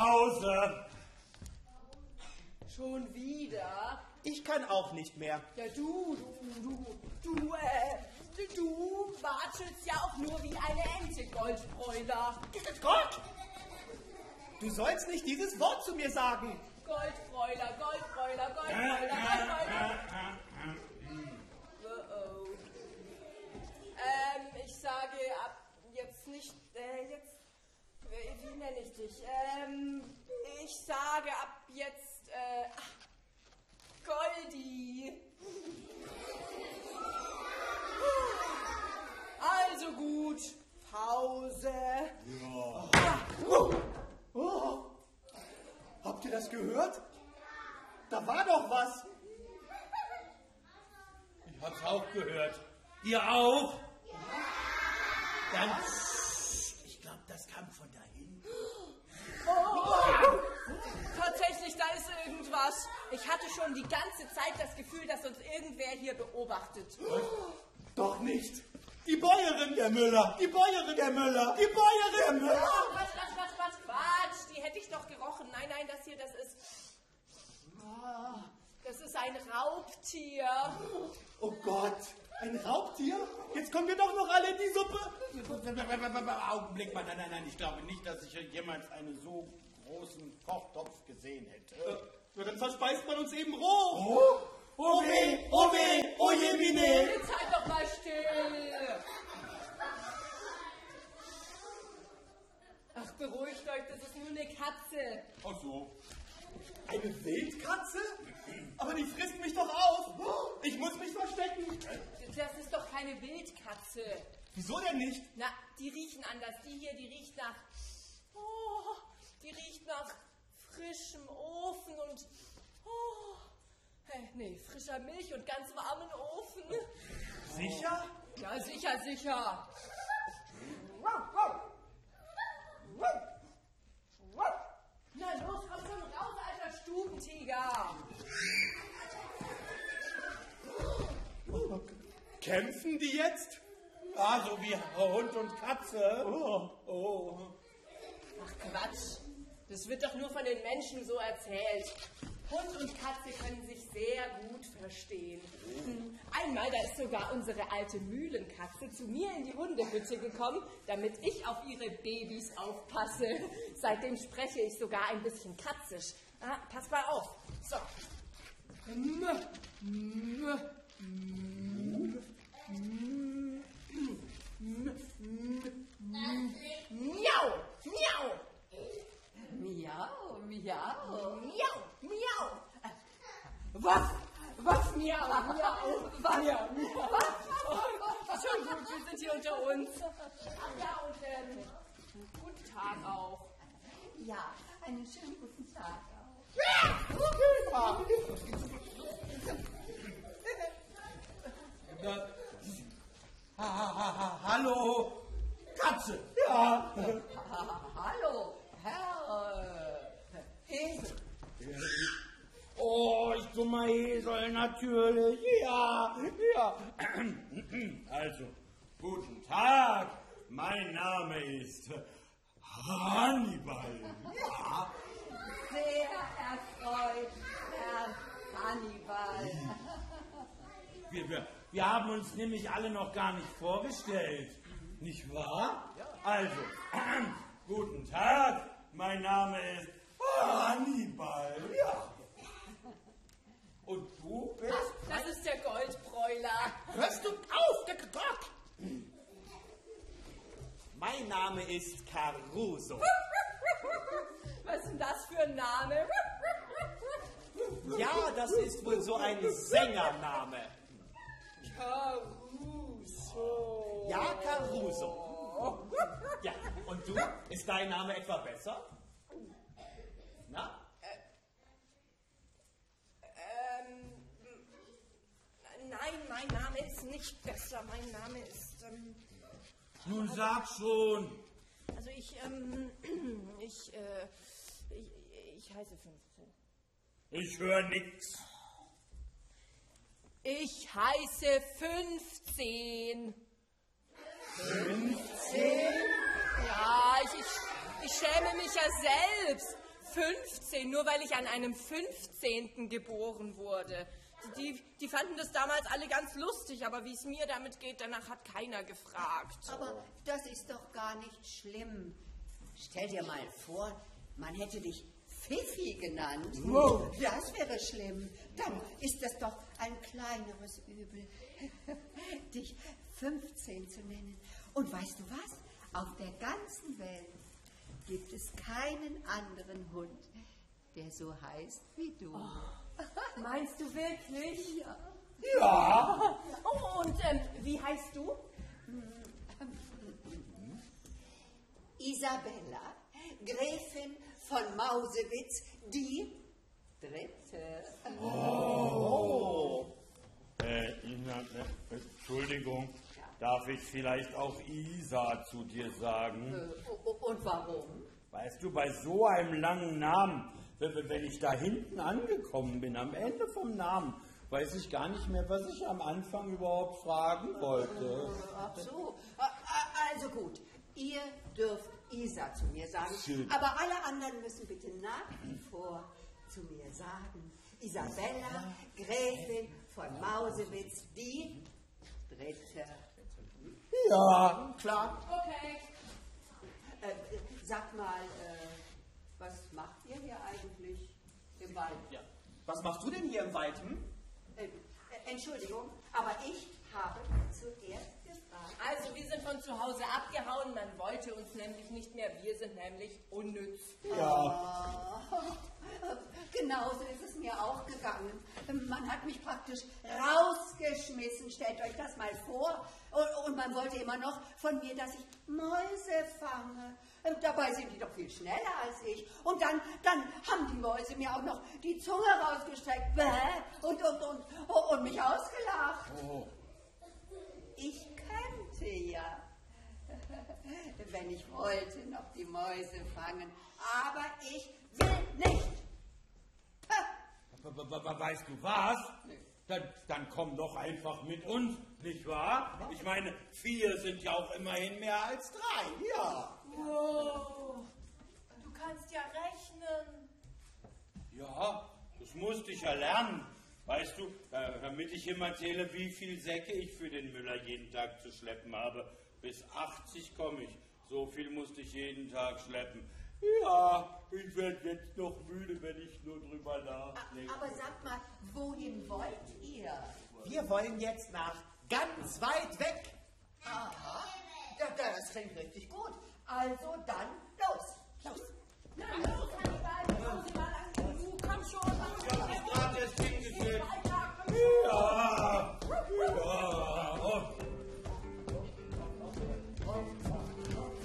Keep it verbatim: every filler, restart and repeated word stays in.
Pause. Schon wieder? Ich kann auch nicht mehr. Ja, du, du, du, du, äh, du watschelst ja auch nur wie eine Ente, Goldbräuler. Gott! Du sollst nicht dieses Wort zu mir sagen. Goldbräuler, Goldbräuler, Goldbräuler, Goldbräuler. Oh, oh. Ähm, ich sage ab jetzt nicht, äh, jetzt, äh, wie nenne ich dich? Ähm, ich sage ab jetzt, äh, ach, Goldi. Also gut, Pause. Ja. Oh. Oh. Habt ihr das gehört? Da war doch was. Ich hab's auch gehört. Ihr auch? Dann, ich glaube, das kam von dahin. Oh, oh. Tatsächlich, da ist irgendwas. Ich hatte schon die ganze Zeit das Gefühl, dass uns irgendwer hier beobachtet. Doch nicht. Die Bäuerin der Müller. Die Bäuerin der Müller. Die Bäuerin der Müller. Oh, Quatsch, Quatsch, Quatsch, Quatsch, Quatsch. Die hätte ich doch gerochen. Nein, nein, das hier, das ist... Oh, das ist ein Raubtier. Oh Gott. Ein Raubtier? Jetzt kommen wir doch noch alle in die Suppe. Augenblick mal, nein, nein, nein. Ich glaube nicht, dass ich jemals einen so großen Kochtopf gesehen hätte. Ja, dann verspeist man uns eben roh. Oh, oh weh, oh weh, oh je, Mine. Jetzt halt doch mal still. Ach, beruhigt euch, das ist nur eine Katze. Ach so. Eine Wildkatze? Aber die frisst mich doch auf. Ich muss mich verstecken. Das ist doch keine Wildkatze. Wieso denn nicht? Na, die riechen anders. Die hier, die riecht nach... Oh, die riecht nach frischem Ofen und... Oh, hey, nee, frischer Milch und ganz warmen Ofen. Sicher? Ja, sicher, sicher. Na los, komm schon raus, alter Stubentiger. Kämpfen die jetzt? Ah, so wie Hund und Katze. Oh, oh. Ach Quatsch, das wird doch nur von den Menschen so erzählt. Hund und Katze können sich sehr gut verstehen. Hm. Einmal, da ist sogar unsere alte Mühlenkatze zu mir in die Hundehütte gekommen, damit ich auf ihre Babys aufpasse. Seitdem spreche ich sogar ein bisschen katzisch. Ah, pass mal auf. So. Miau, miau. Miau, miau, miau, miau. Was? Was miau, miau, was? Miau, miau. Was? Schon gut, wir sind hier unter uns. Ach ja, und ähm, guten Tag auch. Ja, einen schönen guten Tag auch. Ha, ha, ha, ha, hallo, Katze. Ja. Hallo, Herr Esel. Oh, ich dummer Esel, natürlich. Ja, ja. Also, guten Tag. Mein Name ist Hannibal. Ja. Sehr erfreut, Herr Hannibal. Wir, wir, wir haben uns nämlich alle noch gar nicht vorgestellt. Nicht wahr? Ja. Also, guten Tag. Mein Name ist Hannibal. Ja. Und du bist? Das ist der Goldbräuler. Hörst du auf, der Gott! Mein Name ist Caruso. Was ist denn das für ein Name? Ja, das ist wohl so ein Sängername. Caruso. Ja, Caruso. Ja, und du? Ist dein Name etwa besser? Na? Ähm, nein, mein Name ist nicht besser. Mein Name ist, ähm... Nun sag schon. Also ich, ähm, ich, äh, ich, ich heiße fünfzehn. Ich höre nix. Ich heiße fünfzehn. fünfzehn? Ja, ich, ich, ich schäme mich ja selbst. fünfzehn, nur weil ich an einem fünfzehnten geboren wurde. Die, die fanden das damals alle ganz lustig, aber wie es mir damit geht, danach hat keiner gefragt. Aber das ist doch gar nicht schlimm. Stell dir mal vor, man hätte dich Pfiffi genannt. Wow. Das wäre schlimm. Dann ist das doch ein kleineres Übel, dich fünfzehn zu nennen. Und weißt du was? Auf der ganzen Welt gibt es keinen anderen Hund, der so heißt wie du. Oh, meinst du wirklich? Ja. Ja. Oh, und ähm, wie heißt du? Isabella, Gräfin von Mausewitz, die dritte. Oh. Äh, Ina, äh, Entschuldigung, darf ich vielleicht auch Isa zu dir sagen? Äh, und warum? Weißt du, bei so einem langen Namen, wenn ich da hinten angekommen bin, am Ende vom Namen, weiß ich gar nicht mehr, was ich am Anfang überhaupt fragen wollte. Ach so, also gut. Ihr dürft Isa zu mir sagen, Schön. aber alle anderen müssen bitte nach wie vor zu mir sagen. Isabella, Gräfin von Mausewitz, die dritte. Ja. Klar. Okay. Äh, sag mal, äh, was macht ihr hier eigentlich im Wald? Ja. Was machst du denn hier im Wald, hm? Äh, äh, Entschuldigung, aber ich habe zuerst gefragt. Also, wir sind von zu Hause abgehauen, man wollte uns nämlich nicht mehr, wir sind nämlich unnütz. Ja. Oh, genauso ist es mir auch gegangen. Man hat mich praktisch rausgeschmissen, stellt euch das mal vor. Und, und man wollte immer noch von mir, dass ich Mäuse fange. Dabei sind die doch viel schneller als ich. Und dann, dann haben die Mäuse mir auch noch die Zunge rausgestreckt Bäh, und, und, und, und mich ausgelacht. Oh. Ich könnte ja, wenn ich wollte, noch die Mäuse fangen. Aber ich will nicht. Weißt du was? Dann, dann komm doch einfach mit uns, nicht wahr? Ich meine, vier sind ja auch immerhin mehr als drei, ja. Oh, du kannst ja rechnen. Ja, das musste ich ja lernen. Weißt du, äh, damit ich immer zähle, wie viel Säcke ich für den Müller jeden Tag zu schleppen habe. Bis achtzig komme ich. So viel musste ich jeden Tag schleppen. Ja, ich werde jetzt noch müde, wenn ich nur drüber nachdenke. Aber sag mal, wohin wollt ihr? Wir wollen jetzt nach ganz weit weg. Aha, ja, das klingt richtig gut. Also dann